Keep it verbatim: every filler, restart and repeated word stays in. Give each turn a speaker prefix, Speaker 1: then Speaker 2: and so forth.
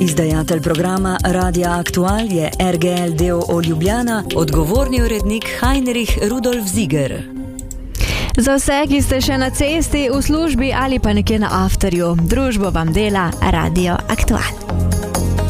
Speaker 1: Izdajatelj programa Radia Aktual je R G L d. o. o. Ljubljana, odgovorni urednik Heinrich Rudolf Ziger.
Speaker 2: Za vse, ki ste še na cesti, v službi ali pa nekje na afterju, družbo vam dela Radio Aktual.